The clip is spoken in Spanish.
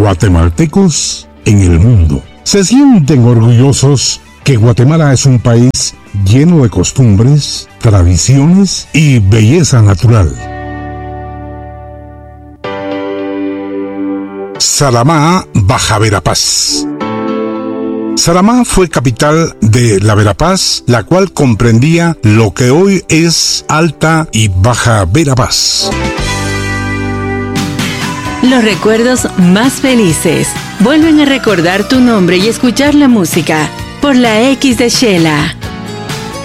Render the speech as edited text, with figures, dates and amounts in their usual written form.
guatemaltecos en el mundo. Se sienten orgullosos que Guatemala es un país lleno de costumbres, tradiciones y belleza natural. Saramá, Baja Verapaz. Saramá fue capital de la Verapaz, la cual comprendía lo que hoy es Alta y Baja Verapaz. Los recuerdos más felices vuelven a recordar tu nombre y escuchar la música por la X de Shela.